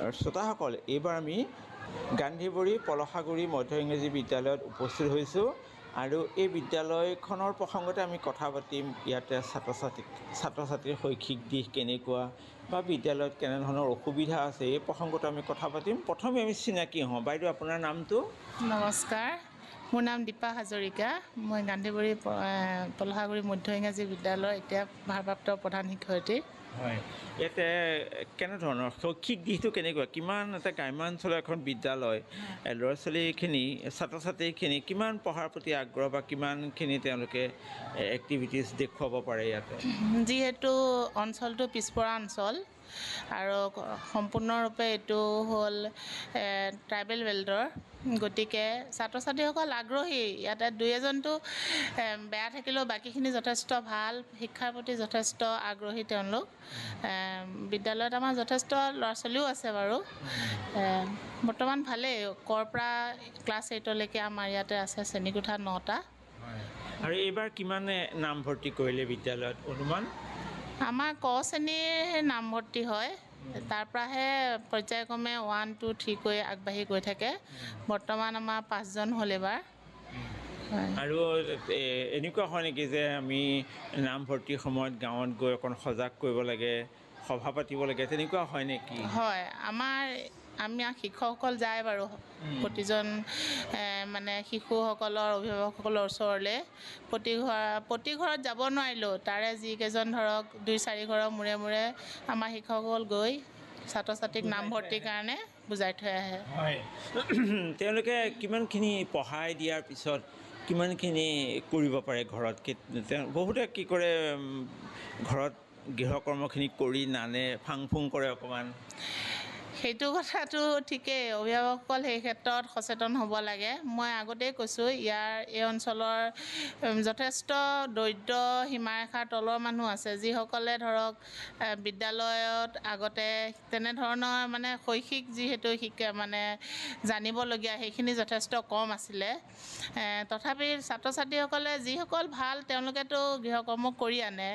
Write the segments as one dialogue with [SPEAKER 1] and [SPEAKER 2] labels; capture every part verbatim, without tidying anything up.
[SPEAKER 1] শ্ৰোতাসকল, এইবাৰ আমি গান্ধীবুঢ়ী পলসাগুৰি মধ্য ইংৰাজী বিদ্যালয়ত উপস্থিত হৈছোঁ আৰু এই বিদ্যালয়খনৰ প্ৰসংগতে আমি কথা পাতিম। ইয়াতে ছাত্ৰ ছাত্ৰী ছাত্ৰ ছাত্ৰীৰ শৈক্ষিক দিশ কেনেকুৱা বা বিদ্যালয়ত কেনেধৰণৰ অসুবিধা আছে, এই প্ৰসংগত আমি কথা পাতিম। প্ৰথমে আমি চিনাকি হওঁ। বাইদেউ, আপোনাৰ নামটো?
[SPEAKER 2] নমস্কাৰ, মোৰ নাম দীপা হাজৰিকা। মই গান্ধীবুঢ়ী পলসাগুৰি মধ্য ইংৰাজী বিদ্যালয়ৰ এতিয়া ভাৰপ্ৰাপ্ত প্ৰধান শিক্ষয়িত্ৰী।
[SPEAKER 1] হয়, ইয়াতে কেনেধৰণৰ শৈক্ষিক দিশটো কেনেকুৱা? কিমান এটা গ্ৰাম্যাঞ্চলৰ এখন বিদ্যালয়, ল'ৰা ছোৱালীখিনি ছাত্ৰ ছাত্ৰীখিনি কিমান পঢ়াৰ প্ৰতি আগ্ৰহ বা কিমানখিনি তেওঁলোকে এক্টিভিটিছ দেখুৱাব পাৰে ইয়াতে?
[SPEAKER 2] যিহেতু অঞ্চলটো পিছপৰা অঞ্চল আৰু সম্পূৰ্ণৰূপে এইটো হ'ল ট্ৰাইবেল বেল্টৰ, গতিকে ছাত্ৰ ছাত্ৰীসকল আগ্ৰহী। ইয়াতে দুই এজনটো বেয়া থাকিলেও বাকীখিনি যথেষ্ট ভাল, শিক্ষাৰ প্ৰতি যথেষ্ট আগ্ৰহী তেওঁলোক। বিদ্যালয়ত আমাৰ যথেষ্ট ল'ৰা ছোৱালীও আছে বাৰু। বৰ্তমান ভালেই, কৰ পৰা ক্লাছ এইটলৈকে আমাৰ ইয়াতে আছে শ্ৰেণীকোঠা নটা।
[SPEAKER 1] আৰু এইবাৰ কিমানে নামভৰ্তি কৰিলে বিদ্যালয়ত অনুমান?
[SPEAKER 2] আমাৰ ক শ্ৰেণীৰ নামভৰ্তি হয়, তাৰ পৰাহে পৰ্যায়ক্ৰমে ওৱান টু থ্ৰী কৈ আগবাঢ়ি গৈ থাকে। বৰ্তমান আমাৰ পাঁচজন হ'ল এইবাৰ।
[SPEAKER 1] আৰু এনেকুৱা হয় নেকি যে আমি নামভৰ্তিৰ সময়ত গাঁৱত গৈ অকণ সজাগ কৰিব লাগে, সভা পাতিব লাগে, তেনেকুৱা হয় নেকি?
[SPEAKER 2] হয়, আমাৰ আমি শিক্ষকসকল যায় বাৰু প্ৰতিজন মানে শিশুসকলৰ অভিভাৱকসকলৰ ওচৰলৈ। প্ৰতি ঘৰ প্ৰতি ঘৰত যাব নোৱাৰিলেও তাৰে যিকেইজন ধৰক দুই চাৰি ঘৰৰ মূৰে মূৰে আমাৰ শিক্ষকসকল গৈ ছাত্ৰ ছাত্ৰীক নামভৰ্তিৰ কাৰণে বুজাই থৈ আহে।
[SPEAKER 1] হয়, তেওঁলোকে কিমানখিনি পঢ়াই দিয়াৰ পিছত কিমানখিনি কৰিব পাৰে ঘৰত? বহুতে কি কৰে, ঘৰত গৃহকৰ্মখিনি কৰি নানে, ফাং ফুং কৰে অকণমান।
[SPEAKER 2] সেইটো কথাটো ঠিকেই, অভিভাৱকসকল সেই ক্ষেত্ৰত সচেতন হ'ব লাগে। মই আগতেই কৈছোঁ, ইয়াৰ এই অঞ্চলৰ যথেষ্ট দৰিদ্ৰ সীমাৰেখাৰ তলৰ মানুহ আছে, যিসকলে ধৰক বিদ্যালয়ত আগতে তেনেধৰণৰ মানে শৈক্ষিক যিহেতু শিকে মানে জানিবলগীয়া সেইখিনি যথেষ্ট কম আছিলে। তথাপি ছাত্ৰ ছাত্ৰীসকলে যিসকল ভাল তেওঁলোকেতো গৃহকৰ্ম কৰি আনে।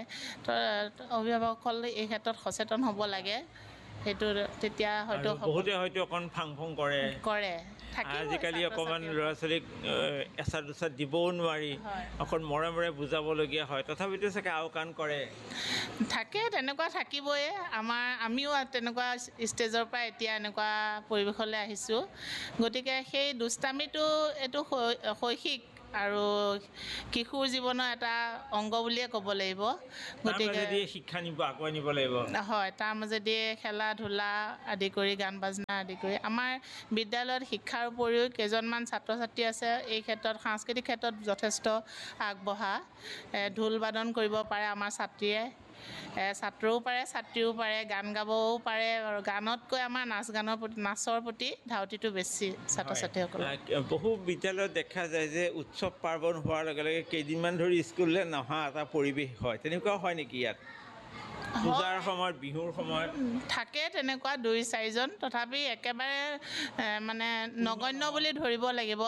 [SPEAKER 2] অভিভাৱকসকল এই ক্ষেত্ৰত সচেতন হ'ব লাগে। সেইটো তেতিয়া হয়তো
[SPEAKER 1] বহুতে হয়তো অকণ ফাং ফুং কৰে
[SPEAKER 2] কৰে
[SPEAKER 1] আজিকালি অকণমান ল'ৰা ছোৱালীক এচাত দুচাত দিবও নোৱাৰি, অকণ মৰে মৰে বুজাবলগীয়া হয়, তথাপিতো চাগে আওকাণ কৰে।
[SPEAKER 2] থাকে, তেনেকুৱা থাকিবই। আমাৰ আমিও তেনেকুৱা ষ্টেজৰ পৰা এতিয়া এনেকুৱা পৰিৱেশলৈ আহিছোঁ। গতিকে সেই দুষ্টামিটো এইটো শৈক্ষিক আৰু কিশোৰ জীৱনৰ এটা অংগ বুলিয়ে ক'ব লাগিব।
[SPEAKER 1] গতিকে শিক্ষা নিব আগুৱাই নিব লাগিব।
[SPEAKER 2] হয়, তাৰ মাজেদি খেলা ধূলা আদি কৰি গান বাজনা আদি কৰি আমাৰ বিদ্যালয়ত শিক্ষাৰ উপৰিও কেইজনমান ছাত্ৰ ছাত্ৰী আছে এই ক্ষেত্ৰত সাংস্কৃতিক ক্ষেত্ৰত যথেষ্ট আগবঢ়া। ঢোল বাদন কৰিব পাৰে আমাৰ ছাত্ৰীয়ে, ছাত্ৰও পাৰে ছাত্ৰীও পাৰে, গান গাবও পাৰে। আৰু গানতকৈ আমাৰ নাচ গানৰ প্ৰতি নাচৰ প্ৰতি ধাউতিটো বেছি ছাত্ৰ ছাত্ৰীসকলৰ।
[SPEAKER 1] বহু বিদ্যালয়ত দেখা যায় যে উৎসৱ পাৰ্বণ হোৱাৰ লগে লগে কেইদিনমান ধৰি স্কুললৈ নহা এটা পৰিৱেশ হয়, তেনেকুৱা হয় নেকি ইয়াত? পূজাৰ সময়ত, বিহুৰ সময়ত
[SPEAKER 2] থাকে তেনেকুৱা দুই চাৰিজন, তথাপি একেবাৰে মানে নগণ্য বুলি ধৰিব লাগিব।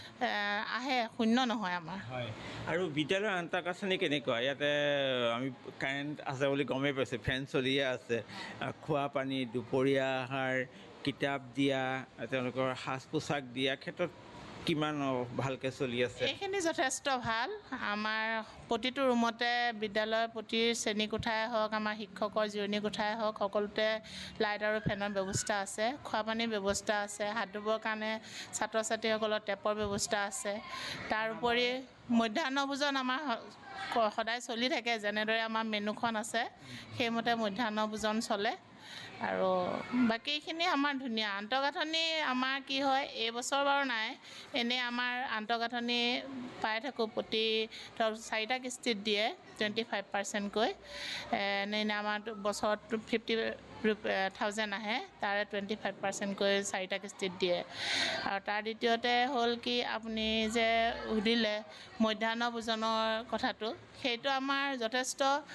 [SPEAKER 2] আহে, শূন্য নহয় আমাৰ।
[SPEAKER 1] হয়, আৰু বিদ্যালয়ৰ আন্তঃগাঁথনি কেনেকুৱা? ইয়াতে আমি কাৰেণ্ট আছে বুলি গমেই পাইছোঁ, ফেন চলিয়ে আছে, খোৱা পানী, দুপৰীয়া আহাৰ, কিতাপ দিয়া, তেওঁলোকৰ সাজ পোছাক দিয়া ক্ষেত্ৰত কিমান ভালকৈ চলি আছে?
[SPEAKER 2] এইখিনি যথেষ্ট ভাল। আমাৰ প্ৰতিটো ৰুমতে বিদ্যালয়ৰ প্ৰতি শ্ৰেণীকোঠাই হওক, আমাৰ শিক্ষকৰ জিৰণি কোঠাই হওক, সকলোতে লাইট আৰু ফেনৰ ব্যৱস্থা আছে। খোৱা পানীৰ ব্যৱস্থা আছে, হাত ধুবৰ কাৰণে ছাত্ৰ ছাত্ৰীসকলৰ টেপৰ ব্যৱস্থা আছে। তাৰোপৰি মধ্যাহ্ন ভোজন আমাৰ সদায় চলি থাকে, যেনেদৰে আমাৰ মেনুখন আছে সেইমতে মধ্যাহ্ন ভোজন চলে। আৰু বাকীখিনি আমাৰ ধুনীয়া। আন্তঃগাঁথনি আমাৰ কি হয়, এইবছৰ বাৰু নাই, এনেই আমাৰ আন্তঃগাঁথনি পাই থাকোঁ। প্ৰতি ধৰক চাৰিটা কিস্তিত দিয়ে টুৱেণ্টি ফাইভ পাৰ্চেণ্টকৈ। এনেই আমাৰ বছৰত ফিফটি থাউজেণ্ড আহে, তাৰে টুৱেণ্টি ফাইভ পাৰ্চেণ্টকৈ চাৰিটা কিস্তিত দিয়ে। আৰু তাৰ দ্বিতীয়তে হ'ল কি, আপুনি যে সুধিলে মধ্যাহ্ন ভোজনৰ কথাটো, সেইটো আমাৰ যথেষ্ট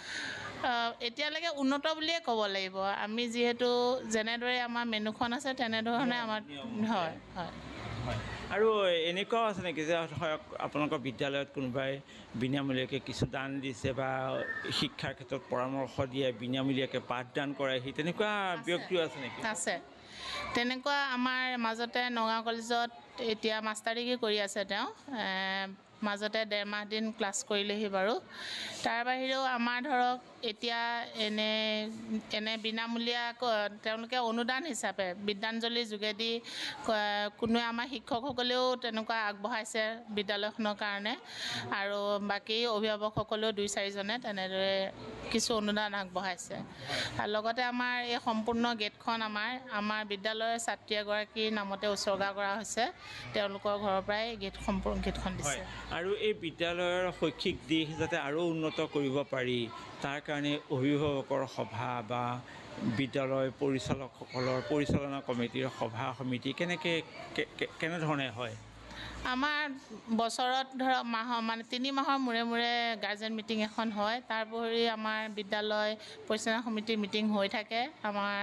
[SPEAKER 2] এতিয়ালৈকে উন্নত বুলিয়ে ক'ব লাগিব। আমি যিহেতু যেনেদৰে আমাৰ মেনুখন আছে তেনেধৰণে আমাৰ হয় হয়
[SPEAKER 1] হয় আৰু এনেকুৱাও আছে নেকি যে ধৰক আপোনালোকৰ বিদ্যালয়ত কোনোবাই বিনামূলীয়াকৈ কিছু দান দিছে বা শিক্ষাৰ ক্ষেত্ৰত পৰামৰ্শ দিয়ে, বিনামূলীয়াকৈ পাঠদান কৰাইহি, তেনেকুৱা ব্যক্তিও আছে নেকি?
[SPEAKER 2] আছে। তেনেকুৱা আমাৰ মাজতে নগাঁও কলেজত এতিয়া মাষ্টাৰ ডিগ্ৰী কৰি আছে তেওঁ। মাজতে ডেৰমাহ দিন ক্লাছ কৰিলেহি বাৰু। তাৰ বাহিৰেও আমাৰ ধৰক এতিয়া এনে এনে বিনামূলীয়াকৈ তেওঁলোকে অনুদান হিচাপে বিদ্যাঞ্জলিৰ যোগেদি কোনোৱে আমাৰ শিক্ষকসকলেও তেনেকুৱা আগবঢ়াইছে বিদ্যালয়খনৰ কাৰণে, আৰু বাকী অভিভাৱকসকলেও দুই চাৰিজনে তেনেদৰে কিছু অনুদান আগবঢ়াইছে। আৰু লগতে আমাৰ এই সম্পূৰ্ণ গেটখন আমাৰ আমাৰ বিদ্যালয়ৰ ছাত্ৰী এগৰাকীৰ নামতে উৎসৰ্গা কৰা হৈছে। তেওঁলোকৰ ঘৰৰ পৰাই গেট সম্পূৰ্ণ গেটখন দিছে।
[SPEAKER 1] আৰু এই বিদ্যালয়ৰ শৈক্ষিক দিশ যাতে আৰু উন্নত কৰিব পাৰি, তাৰ কাৰণে অভিভাৱকৰ সভা বা বিদ্যালয় পৰিচালকসকলৰ পৰিচালনা কমিটিৰ সভা সমিতি কেনেকৈ কেনেধৰণে হয়?
[SPEAKER 2] আমাৰ বছৰত ধৰক মাহৰ মানে তিনি মাহৰ মূৰে মূৰে গাৰ্জেন মিটিং এখন হয়। তাৰ উপৰি আমাৰ বিদ্যালয় পৰিচালনা সমিতিৰ মিটিং হৈ থাকে। আমাৰ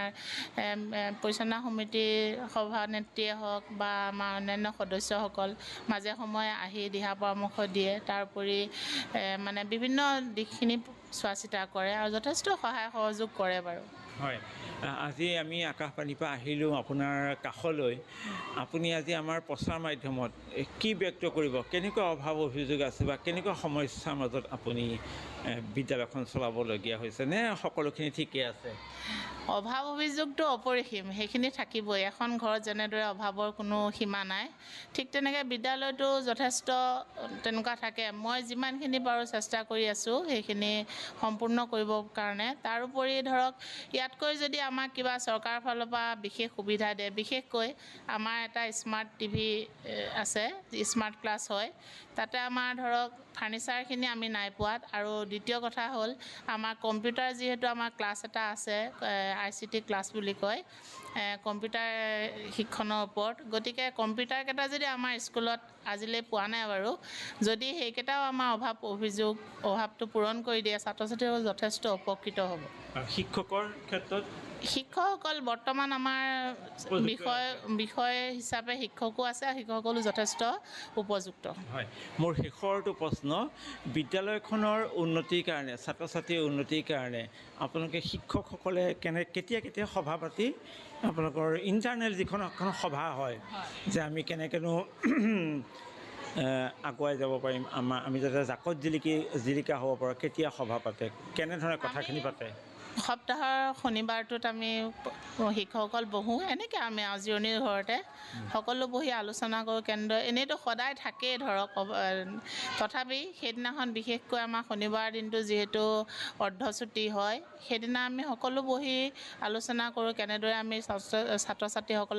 [SPEAKER 2] পৰিচালনা সমিতিৰ সভানেত্ৰীয়ে হওক বা আমাৰ অন্যান্য সদস্যসকল মাজে সময়ে আহি দিহা পৰামৰ্শ দিয়ে। তাৰ উপৰি মানে বিভিন্ন দিশখিনি চোৱা চিতা কৰে আৰু যথেষ্ট সহায় সহযোগ কৰে বাৰু।
[SPEAKER 1] হয়, আজি আমি আকাশবাণীৰ পৰা আহিলোঁ আপোনাৰ কাষলৈ। আপুনি আজি আমাৰ প্ৰচাৰ মাধ্যমত কি ব্যক্ত কৰিব, কেনেকুৱা অভাৱ অভিযোগ আছে বা কেনেকুৱা সমস্যাৰ মাজত আপুনি বিদ্যালয়খন চলাবলগীয়া হৈছে, নে সকলোখিনি ঠিকেই আছে?
[SPEAKER 2] অভাৱ অভিযোগটো অপৰিসীম, সেইখিনি থাকিবই। এখন ঘৰত যেনেদৰে অভাৱৰ কোনো সীমা নাই, ঠিক তেনেকৈ বিদ্যালয়টো যথেষ্ট তেনেকুৱা থাকে। মই যিমানখিনি পাৰোঁ চেষ্টা কৰি আছোঁ সেইখিনি সম্পূৰ্ণ কৰিবৰ কাৰণে। তাৰোপৰি ধৰক ইয়াতকৈ যদি আমাক কিবা চৰকাৰৰ ফালৰ পৰা বিশেষ সুবিধা দিয়ে, বিশেষকৈ আমাৰ এটা স্মাৰ্ট টিভি আছে, স্মাৰ্ট ক্লাছ হয়। তাতে আমাৰ ধৰক ফাৰ্নিচাৰখিনি আমি নাই পোৱাত, আৰু দ্বিতীয় কথা হ'ল আমাৰ কম্পিউটাৰ, যিহেতু আমাৰ ক্লাছ এটা আছে আই চি টি ক্লাছ বুলি কয়, কম্পিউটাৰ শিক্ষণৰ ওপৰত। গতিকে কম্পিউটাৰকেইটা যদি আমাৰ স্কুলত আজিলৈ পোৱা নাই বাৰু, যদি সেইকেইটাও আমাৰ অভাৱ অভিযোগ অভাৱটো পূৰণ কৰি দিয়ে, ছাত্ৰ ছাত্ৰীসকল যথেষ্ট উপকৃত হ'ব।
[SPEAKER 1] শিক্ষকৰ ক্ষেত্ৰত
[SPEAKER 2] শিক্ষকসকল বৰ্তমান আমাৰ বিষয় বিষয় হিচাপে শিক্ষকো আছে, আৰু শিক্ষকসকলো যথেষ্ট উপযুক্ত।
[SPEAKER 1] হয়, মোৰ শেষৰটো প্ৰশ্ন, বিদ্যালয়খনৰ উন্নতিৰ কাৰণে, ছাত্ৰ ছাত্ৰীৰ উন্নতিৰ কাৰণে আপোনালোকে শিক্ষকসকলে কেনে কেতিয়া কেতিয়া সভা পাতি আপোনালোকৰ ইণ্টাৰনেল যিখন এখন সভা হয় যে আমি কেনেকৈনো আগুৱাই যাব পাৰিম, আমাৰ আমি যাতে জাকত জিলিকি জিলিকা হ'ব পাৰোঁ, কেতিয়া সভা পাতে, কেনেধৰণে কথাখিনি পাতে?
[SPEAKER 2] সপ্তাহৰ শনিবাৰটোত আমি শিক্ষকসকল বহোঁ, এনেকৈ আমি আৰু জিৰণিৰ ঘৰতে সকলো বহি আলোচনা কৰোঁ। কেন্দ্ৰ এনেইতো সদায় থাকেই ধৰক, তথাপি সেইদিনাখন বিশেষকৈ আমাৰ শনিবাৰ দিনটো যিহেতু অৰ্ধছুটি হয়, সেইদিনা আমি সকলো বহি আলোচনা কৰোঁ কেনেদৰে আমি ছাত্ৰ ছাত্ৰীসকলক